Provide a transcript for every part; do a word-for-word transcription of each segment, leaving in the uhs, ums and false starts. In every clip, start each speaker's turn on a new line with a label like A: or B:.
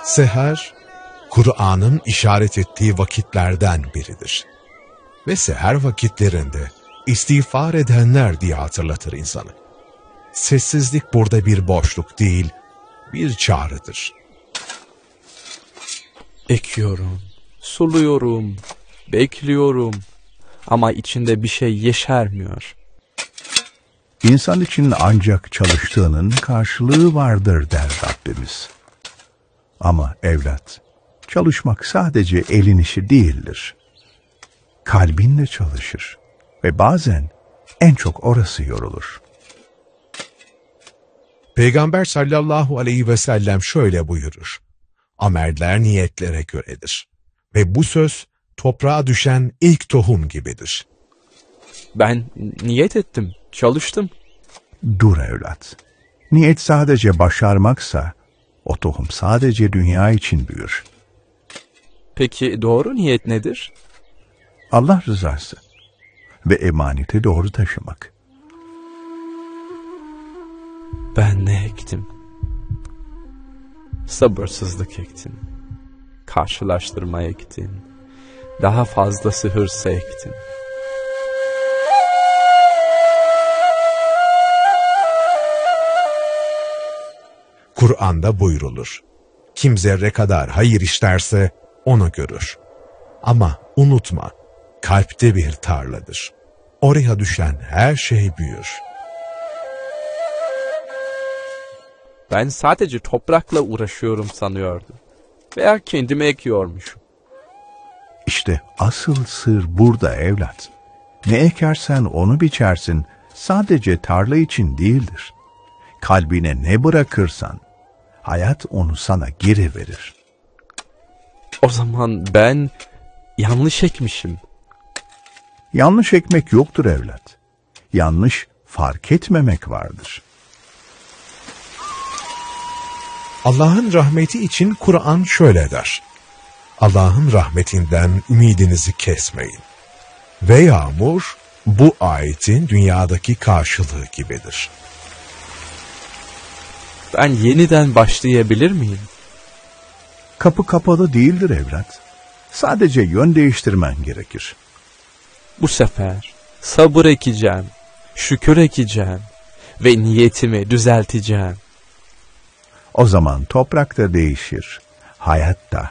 A: Seher, Kur'an'ın işaret ettiği vakitlerden biridir. Ve seher vakitlerinde istiğfar edenler diye hatırlatır insanı. Sessizlik burada bir boşluk değil, bir çağrıdır.
B: Ekiyorum, suluyorum, bekliyorum ama içinde bir şey yeşermiyor.
C: İnsan için ancak çalıştığının karşılığı vardır der Rabbimiz. Ama evlat, çalışmak sadece elin işi değildir. Kalbinle çalışır ve bazen en çok orası yorulur.
A: Peygamber sallallahu aleyhi ve sellem şöyle buyurur: ameller niyetlere göredir ve bu söz toprağa düşen ilk tohum gibidir.
B: Ben niyet ettim, çalıştım.
C: Dur evlat, niyet sadece başarmaksa o tohum sadece dünya için büyür.
B: Peki doğru niyet nedir?
C: Allah rızası ve emaneti doğru taşımak.
B: Ben ne ektim? Sabırsızlık ektim. Karşılaştırma ektim. Daha fazlası hırsı ektim.
A: Kur'an'da buyrulur: kim zerre kadar hayır işlerse onu görür. Ama unutma, kalpte bir tarladır. Oraya düşen her şey büyür.
B: Ben sadece toprakla uğraşıyorum sanıyordum. Veya kendime ekiyormuşum.
C: İşte asıl sır burada evlat. Ne ekersen onu biçersin, sadece tarla için değildir. Kalbine ne bırakırsan, hayat onu sana geri verir.
B: O zaman ben yanlış ekmişim.
C: Yanlış ekmek yoktur evlat. Yanlış fark etmemek vardır.
A: Allah'ın rahmeti için Kur'an şöyle der: Allah'ın rahmetinden ümidinizi kesmeyin. Ve yağmur bu ayetin dünyadaki karşılığı gibidir.
B: Ben yeniden başlayabilir miyim?
C: Kapı kapalı değildir evlat. Sadece yön değiştirmen gerekir.
B: Bu sefer sabır ekeceğim, şükür ekeceğim ve niyetimi düzelteceğim.
C: O zaman toprak da değişir, hayat da.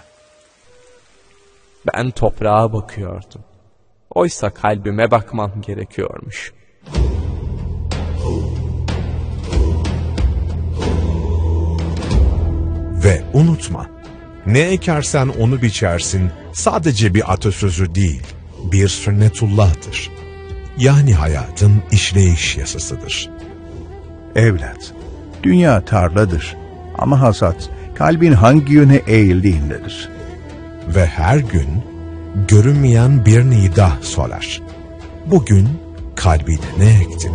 B: Ben toprağa bakıyordum. Oysa kalbime bakmam gerekiyormuş.
A: Ve unutma, ne ekersen onu biçersin sadece bir atasözü değil, bir sünnetullah'tır. Yani hayatın işleyiş yasasıdır.
C: Evlat, dünya tarladır ama hasat kalbin hangi yöne eğildiğindedir.
A: Ve her gün görünmeyen bir nida solar: bugün kalbine ne ektin?